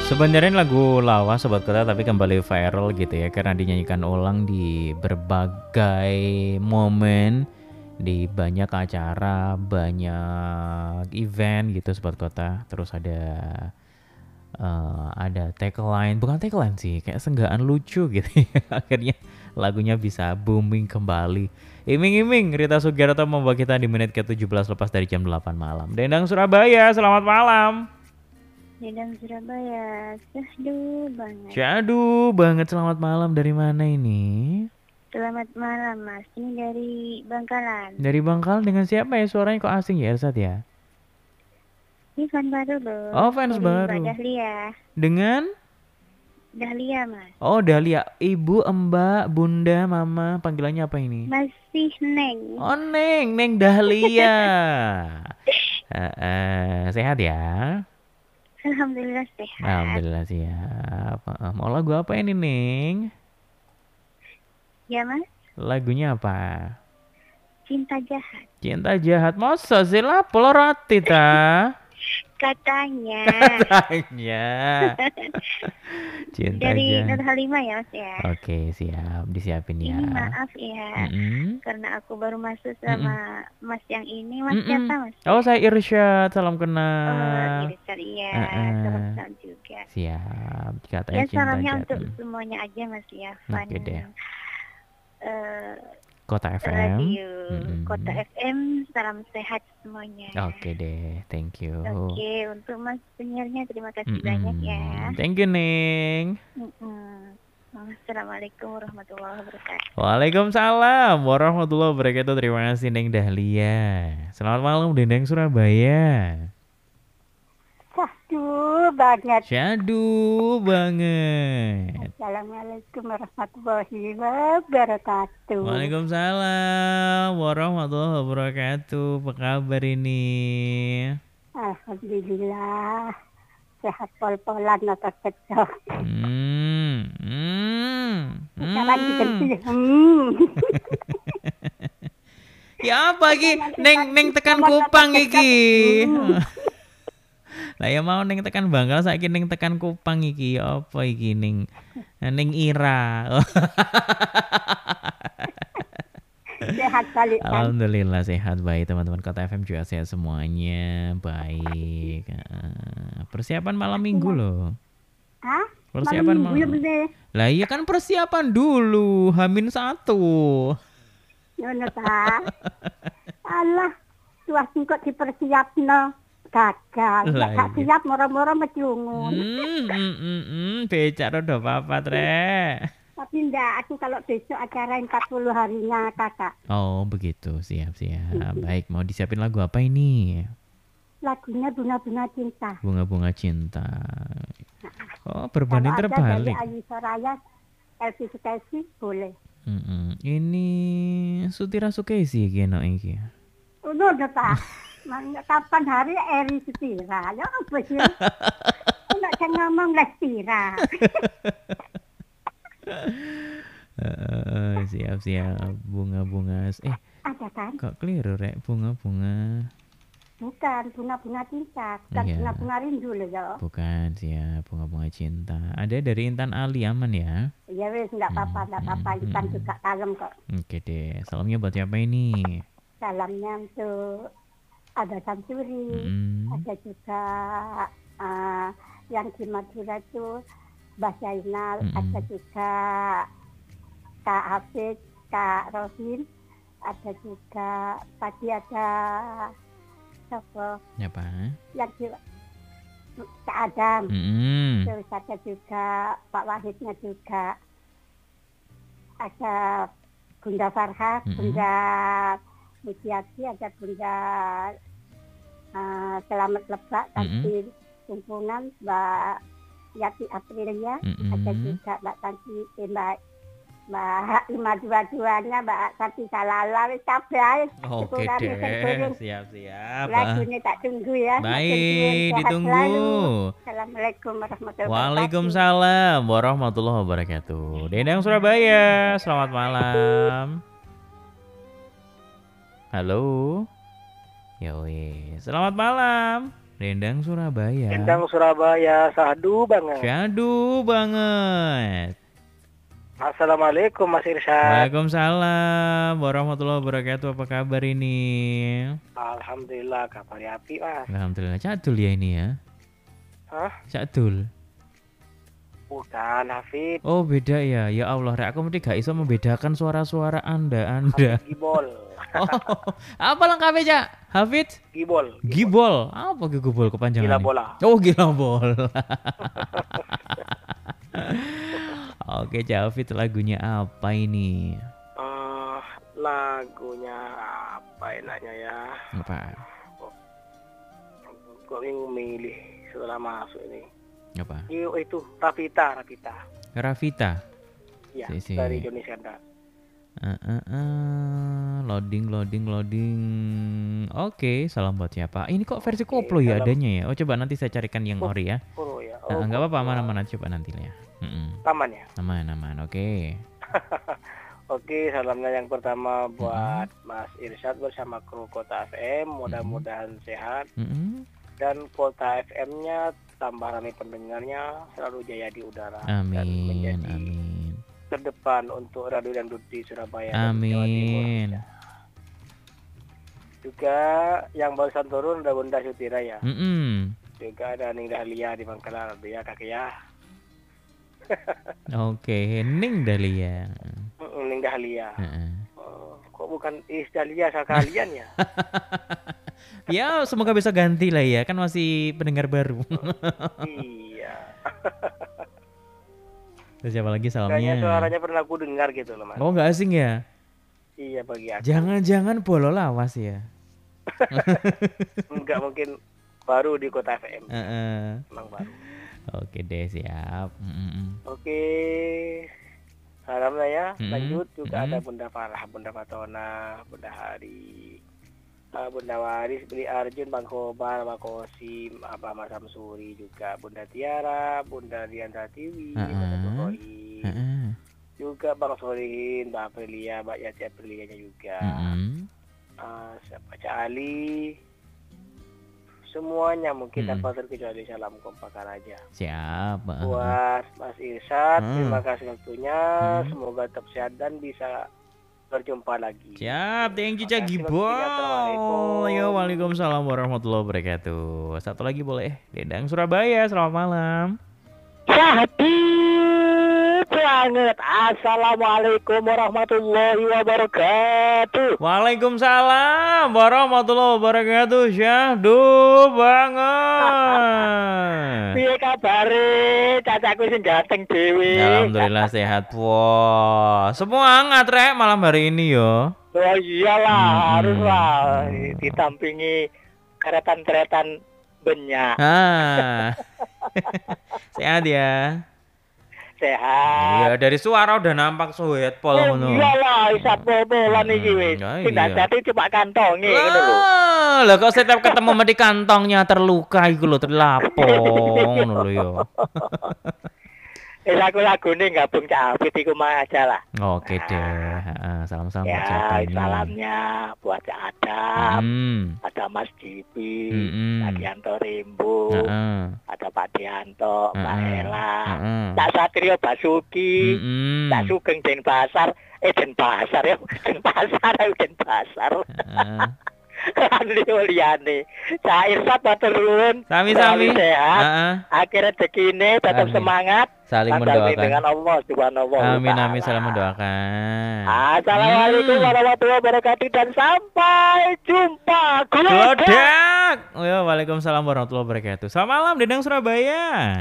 Sebenarnya lagu lawas Sobat Kota tapi kembali viral gitu ya karena dinyanyikan ulang di berbagai momen di banyak acara, banyak event gitu Sobat Kota. Terus ada tagline, bukan tagline sih, kayak senggaan lucu gitu ya. Akhirnya lagunya bisa booming kembali. Iming-iming Rita Sugiarto membawa kita di menit ke-17 lepas dari jam 8 malam. Dendang Surabaya, selamat malam. Medan Surabaya, syahdu banget. Syahdu banget, selamat malam. Dari mana ini? Selamat malam mas, ini dari Bangkalan. Dari Bangkal, dengan siapa ya? Suaranya kok asing ya Ersat ya? Ini fan baru loh, Oh, fans dari Mbak baru. Dahlia. Dengan? Dahlia mas, Oh, Dahlia. Ibu, Mbak, Bunda, Mama, panggilannya apa ini? masih Neng. Oh, Neng Dahlia. Sehat ya? Alhamdulillah sehat. Alhamdulillah siap. Mau lagu apa ini, Neng? Ya mas, Lagunya apa? cinta jahat. Cinta jahat. Masa sih lah, peloroti ta? Katanya. Katanya. Cinta Dari jahat. Nur Halimah ya mas ya. Oke, siap. Disiapin ya. Ini maaf ya, Mm-mm. karena aku baru masuk Mm-mm. sama mas yang ini. Mas Mm-mm. siapa mas Oh, ya? saya Irsyad. Salam Oh, kenal. Irsyad iya, salam Heeh. kenal juga. Siap. Katanya Ya cinta salamnya jahat. untuk semuanya aja Mas ya, fan Oke deh. eh, Kota FM. radio Kota Mm-mm. FM, salam sehat semuanya. Oke deh. Thank you. Oke, untuk Mas penyiarnya terima kasih banyak ya. Mm-mm. Thank you, Neng. Mm-mm. Assalamualaikum warahmatullahi wabarakatuh. Waalaikumsalam warahmatullahi wabarakatuh. Terima kasih, Neng Dahlia. Selamat malam, Dendeng Surabaya. Syahdu banget. Syahdu banget. Assalamualaikum warahmatullahi wabarakatuh. Waalaikumsalam warahmatullahi wabarakatuh. Apa kabar ini? Alhamdulillah. Sehat pol-polan atau cecok. Hmm, hmm, Sekarang diganti. Ya apa iki? Neng tekan Kupang iki. Lah ya mau neng tekan Bangkal saiki neng tekan Kupang iki. Ya apa iki neng? Neng Ira. Sehat balik kan. Alhamdulillah sehat baik teman-teman Kota FM juga sehat semuanya baik. Persiapan malam minggu loh. Hah? Persiapan Malam minggu ya malam. bener. Lah iya kan persiapan dulu H-1. Ngono ta. Allah, tuah singkot dipersiapno gagal. Lah Gak iya. siap moro-moro mecungun. Becak rodo apa Tre? Tapi enggak, aku kalau besok acara 40 harinya kakak. Oh begitu, siap. Baik, mau disiapin lagu apa ini? Lagunya Bunga-Bunga Cinta. Bunga-bunga cinta. Oh, Kalau berbanding ada dari terbalik. Ayu Soraya, Elvi Sukaisi, boleh. Ini Sutira Sukesi geno iki. Udah Pak. Kapan hari Eri Sutira? Ya apa sih? Enggak saya ngomong Lestira. Siap. Bunga-bunga. Ada kan? Kok keliru rek bunga-bunga. Bukan bunga-bunga cinta, bukan Iya. bunga-bunga rindu loh ya. Bukan siap bunga-bunga cinta. Ada dari Intan Ali aman ya? Ya wes enggak apa-apa, Intan juga kalem kok. Oke deh. Salamnya buat siapa ini? Salamnya untuk ada Samsuri, ada juga yang di Madura itu Mbak Zainal, ada juga Kak Hafid, Kak Rohin, ada juga tadi ada siapa? Siapa? Yang di Kak Adam, terus ada juga Pak Wahidnya juga, ada Bunda Farha, Bunda Mujiati, ada Bunda Selamat Lebak, Tanti Kumpulan, Mbak Yati Aprilia, ada juga Mbak Tanti, Mbak 522-nya, Mbak Tanti Salala, wis kabeh. Oke deh, siap. Lagunya tak tunggu ya. Baik, ditunggu. Assalamualaikum warahmatullahi wabarakatuh. Waalaikumsalam warahmatullahi wabarakatuh. Dendang Surabaya, selamat malam. Halo. Ya wis, selamat malam. Dendang Surabaya. Dendang Surabaya, sahdu banget. Syahdu banget. Assalamualaikum Mas Irsyad. Waalaikumsalam warahmatullahi wabarakatuh. Apa kabar ini? Alhamdulillah, kabar api Mas. Alhamdulillah. Cadul ya ini ya? Hah? Cadul. Bukan, Hafid. Oh beda ya. Ya Allah, Rek, aku mesti gak iso membedakan suara-suara Anda. Gibol. Oh, apa lengkapnya, Cak? Hafid? Gibol. Gibol. Apa gibol kepanjangannya? Gila bola. Oh, gila bola. Oke, Cak Hafid, lagunya apa ini? Lagunya apa enaknya ya? Apa? Kok ingin milih setelah masuk ini? Apa? Itu Rafita. Rafita. Ya, Si. dari Indonesia Anda. Loading. Oke, salam buat siapa? Ini kok versi koplo ya salam. adanya ya? Oh, coba nanti saya carikan yang ori ya. Oh ya. Enggak apa-apa, mana coba nanti ya. Taman ya. Aman, oke. Oke, salamnya yang pertama buat Mas Irsyad bersama kru Kota FM. Mudah-mudahan sehat. Dan Kota FM-nya tambah ramai pendengarnya, selalu jaya di udara. Dan menjadi terdepan untuk radio dangdut di Surabaya dan Jawa Timur. Juga yang barusan turun ada Bunda Sutira ya. Juga ada Ning Dahlia di Bangkalan ya kakek ya. Oke, Ning Dahlia. Ning Dahlia. Kok bukan Is Dahlia sekalian ya? Ya, semoga bisa ganti lah ya, kan masih pendengar baru. Iya. Terus siapa lagi salamnya? Kayaknya suaranya pernah aku dengar gitu loh, Mas. Oh, nggak asing ya? Iya, bagi aku. Jangan-jangan Bolo Lawas ya? Enggak, mungkin baru di Kota FM. Emang baru. Oke deh, siap. Oke. Salamnya ya. Lanjut juga ada Bunda Farah, Bunda Fatona, Bunda Hari, Bunda Waris, Beli Arjun, Bang Kobar, Bang Kosim, Mas Samsuri juga, Bunda Tiara, Bunda Diandra Tiwi, Bunda Jokowi, juga Bang Solihin, Mbak Aprilia, Mbak Yati Aprilianya juga, siapa Cak Ali, semuanya mungkin tanpa terkecuali salam kompakan aja. Siap. Buat Mas Irsyad, terima kasih waktunya, semoga tetap sehat dan bisa berjumpa lagi. Siap, thank you Cak Gibol. Yo, waalaikumsalam warahmatullahi wabarakatuh. Satu lagi boleh, Dendang Surabaya, selamat malam. Banget. Assalamualaikum warahmatullahi wabarakatuh. Waalaikumsalam warahmatullahi wabarakatuh. Syahdu banget. Piye kabare? Cacaku sing ganteng dhewe. Alhamdulillah sehat. Wah, semangat Rek malam hari ini yo. Oh iyalah, haruslah ditampingi keretan-keretan banyak. Sehat ya. Sehat. Iya, dari suara udah nampak suhet pol ngono. Iyalah, isap polan iki wis. Tidak jadi cuma kantonge ngono lho. Lah kok setiap ketemu di kantongnya terluka iku lho, terlapong ngono lho yo. Lagu-lagune gabung Cak Afid iku mah aja lah. Oke deh. Salam-salam buat Ya, siapa ini? salamnya buat Cak Adam, ada Mas Jibi, Adianto Rimbu, ada Pak Dianto, Mbak Ella, Cak Satrio Basuki, Cak Sugeng Denpasar, Denpasar. Liane. Cak Irsyad matur nuwun. Sami-sami. Sehat. Akhirnya rezekine tetap semangat. Saling mendoakan. Dengan Allah Subhanahu wa taala. Amin, saling mendoakan. Assalamualaikum warahmatullahi wabarakatuh dan sampai jumpa. Glodak. Waalaikumsalam warahmatullahi wabarakatuh. Selamat malam Dendang Surabaya.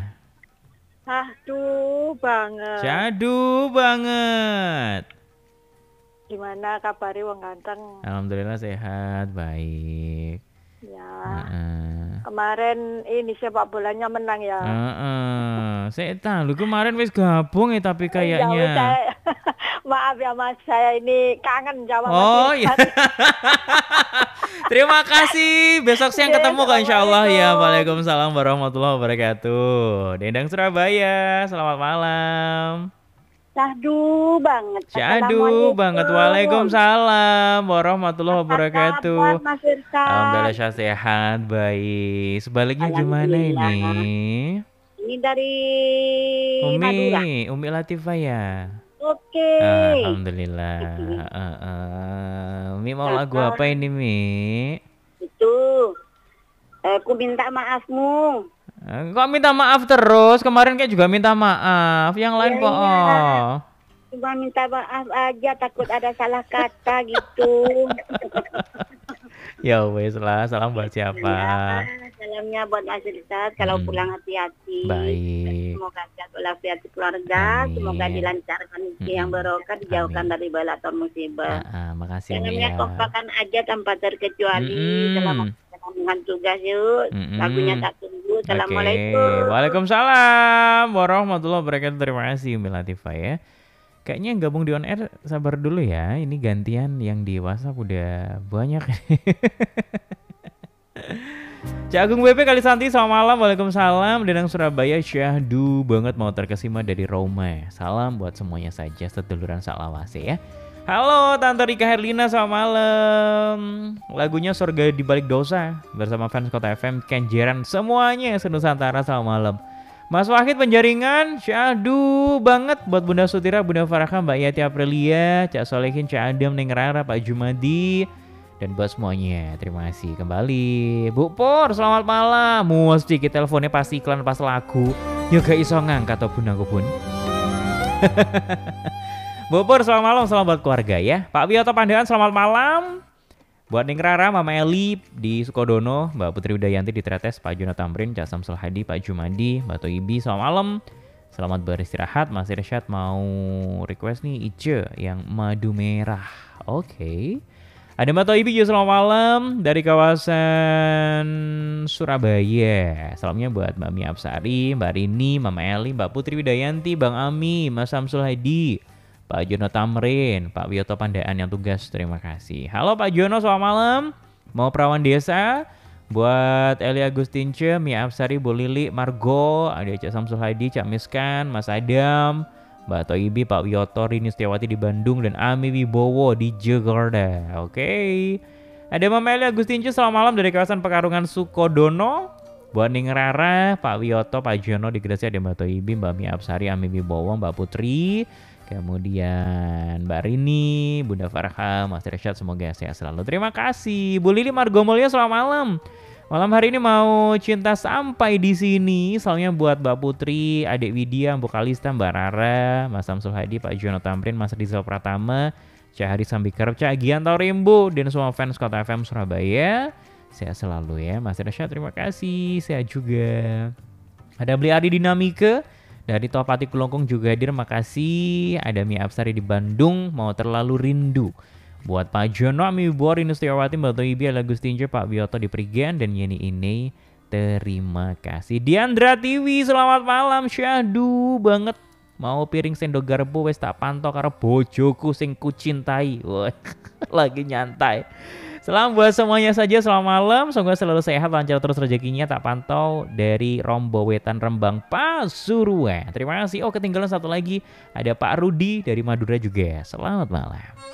Syahdu banget. Gimana kabarnya wong ganteng? Alhamdulillah sehat, baik. Ya. Kemarin ini sepak bolanya menang ya. Saya tahu kemarin wis gabung ya tapi kayaknya. Ya, maaf ya Mas, saya ini kangen sama Mas. Oh iya. Terima kasih. Besok siang ketemu kok insyaallah ya. Waalaikumsalam warahmatullahi wabarakatuh. Dendang Surabaya, selamat malam. Syahdu banget. Syahdu banget. Waalaikumsalam warahmatullahi wabarakatuh. Apa kabar, Mas Irsan? Alhamdulillah sehat, baik. Sebaliknya gimana ini? Ini dari Madura. Umi Latifah ya. Oke. Alhamdulillah. Umi mau lagu apa ini, Mi? Itu. Aku minta maafmu. Kok minta maaf terus? Kemarin kayak juga minta maaf. Yang lain kok. Cuma minta maaf aja, takut ada salah kata gitu. Ya wes lah, salam buat siapa? Ya, salamnya buat Mas Irsad, kalau pulang hati-hati. Baik. Semoga sehat walafiat keluarga, Amin. semoga dilancarkan rezeki yang barokah, dijauhkan dari bala atau musibah. Makasih Salamnya ya. kompakan aja tanpa terkecuali. Selamat menjalankan tugas yuk. Lagunya tak tunggu. Assalamualaikum. Oke. Waalaikumsalam warahmatullahi wabarakatuh. Terima kasih Umi Latifah ya. Kayaknya yang gabung di on air sabar dulu ya. Ini gantian yang di WhatsApp udah banyak. Cak Agung BP Kalisanti, selamat malam. Waalaikumsalam. Denang Surabaya, syahdu banget mau terkesima dari Roma. Salam buat semuanya saja, seduluran salawase ya. Halo Tante Rika Herlina, selamat malam. Lagunya Surga di Balik Dosa bersama fans Kota FM, Kenjeran semuanya senusantara, selamat malam. Mas Wahid Penjaringan, syahdu banget buat Bunda Sutira, Bunda Farah, Mbak Yati Aprilia, Cak Solehin, Cak Adam, Neng Rara, Pak Jumadi, dan buat semuanya. Terima kasih kembali. Bu Pur, selamat malam. Mesti kita teleponnya pas iklan pas lagu. Ya gak iso ngangkat atau bun aku pun. Bu Pur, selamat malam, selamat buat keluarga ya. Pak Wiyoto Pandaan, selamat malam. Buat Neng Rara, Mama Eli di Sukodono, Mbak Putri Udayanti di Tretes, Pak Juna Tamrin, Cak Samsul Hadi, Pak Jumadi, Mbak Toibi, selamat malam. Selamat beristirahat. Mas Irsyad mau request nih Ice yang madu merah. Oke. Ada Mbak Toibi juga selamat malam dari kawasan Surabaya. Salamnya buat Mbak Mia Absari, Mbak Rini, Mama Eli, Mbak Putri Widayanti, Bang Ami, Mas Samsul Hadi, Pak Jono Tamrin, Pak Wiyoto Pandaan yang tugas, terima kasih. Halo Pak Jono, selamat malam. Mau perawan desa buat Eli Agustince, Mia Absari, Bu Lili, Margo, ada Cak Samsul Hadi, Cak Miskan, Mas Adam, Mbak Toibi, Pak Wiyoto, Rini Setiawati di Bandung, dan Ami Wibowo di Jakarta. Oke. Ada Mama Eli Agustince, selamat malam dari kawasan Pekarungan Sukodono. Buat Ning Rara, Pak Wiyoto, Pak Jono di Gresik, ada Mbak Toibi, Mbak Mia Absari, Ami Wibowo, Mbak Putri, kemudian Mbak Rini, Bunda Farha, Mas Irsyad, semoga sehat selalu. Terima kasih. Bu Lili Margomulya, selamat malam. Malam hari ini mau cinta sampai di sini. Salamnya buat Mbak Putri, Adik Widya, Mbak Kalista, Mbak Rara, Mas Samsul Hadi, Pak Jono Tamrin, Mas Rizal Pratama, Cak Hari Sambikarep, Cak Gianto Rimbo, dan semua fans Kota FM Surabaya. Sehat selalu ya. Mas Irsyad, terima kasih. Sehat juga. Ada Beli Adi Dinamika dari Topati Kelongkong juga hadir, makasih. Ada Mia Absari di Bandung, mau terlalu rindu. Buat Pak Jono, Ami Wibowo, Rini Setiawati, Mbak Toibi, Agustince, Pak Wiyoto di Prigen, dan Yeni ini terima kasih. Diandra TV, selamat malam, syahdu banget. Mau piring sendok garpu wes tak pantau karo bojoku sing kucintai. Wah, lagi nyantai. Salam buat semuanya saja, selamat malam. Semoga selalu sehat, lancar terus rezekinya. Tak pantau dari Rombo Wetan Rembang Pasuruan. Terima kasih. Oh, ketinggalan satu lagi. Ada Pak Rudi dari Madura juga. Selamat malam.